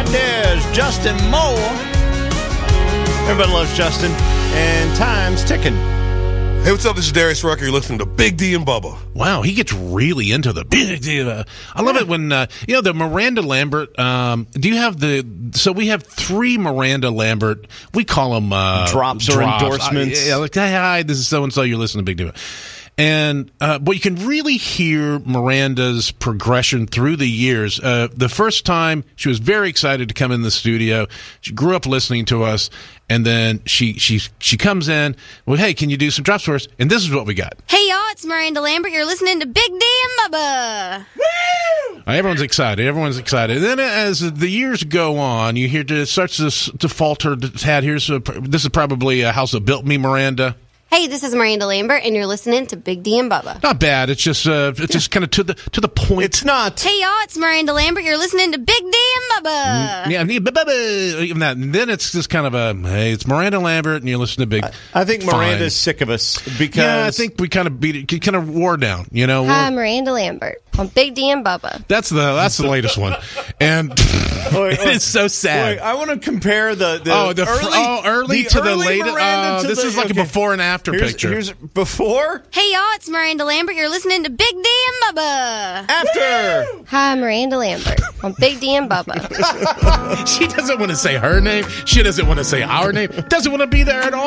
And there's Justin Moore. Everybody loves Justin. And time's ticking. Hey, what's up? This is Darius Rucker. You're listening to Big D and Bubba. Wow, he gets really into the Big D. I love it when, the Miranda Lambert, do you have so we have 3 Miranda Lambert, we call them drops or endorsements. Like, hey, hi, this is so-and-so, you're listening to Big D. And but you can really hear Miranda's progression through the years. The first time, she was very excited to come in the studio. She grew up listening to us, and then she comes in. Well, hey, can you do some drops for us? And this is what we got. Hey, y'all, it's Miranda Lambert. You're listening to Big D and Bubba. Woo! Everyone's excited. And then as the years go on, you hear it starts to falter. Tad, this is probably a house that built me, Miranda. Hey, this is Miranda Lambert, and you're listening to Big D and Bubba. Not bad. It's just kind of to the point. It's not. Hey, y'all, it's Miranda Lambert. You're listening to Big D and Bubba. Yeah, even that. And then it's just kind of hey, it's Miranda Lambert, and you listen to Big. I think Miranda's sick of us because. Yeah, I think we kind of beat it, kind of wore down. Hi, Miranda Lambert on Big D and Bubba. That's the latest one, and it's so sad. Wait, I want to compare the early to the latest. This is like a before and after picture. Here's before. Hey, y'all, it's Miranda Lambert. You're listening to Big D and Bubba. After. Hi, Miranda Lambert on Big D and Bubba. She doesn't want to say her name. She doesn't want to say our name. Doesn't want to be there at all.